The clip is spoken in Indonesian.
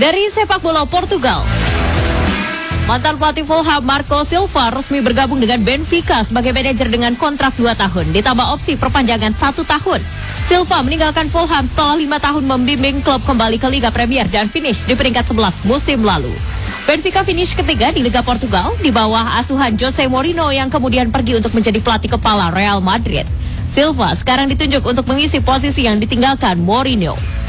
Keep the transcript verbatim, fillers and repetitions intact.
Dari sepak bola Portugal, mantan pelatih Fulham Marco Silva resmi bergabung dengan Benfica sebagai manajer dengan kontrak dua tahun, ditambah opsi perpanjangan satu tahun. Silva meninggalkan Fulham setelah lima tahun membimbing klub kembali ke Liga Premier dan finish di peringkat sebelas musim lalu. Benfica finish ketiga di Liga Portugal di bawah asuhan Jose Mourinho yang kemudian pergi untuk menjadi pelatih kepala Real Madrid. Silva sekarang ditunjuk untuk mengisi posisi yang ditinggalkan Mourinho.